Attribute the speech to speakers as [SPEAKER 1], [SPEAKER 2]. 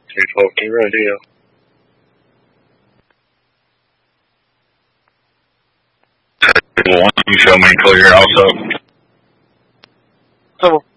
[SPEAKER 1] 312, can you radio?
[SPEAKER 2] One, you show me clear also.
[SPEAKER 1] So,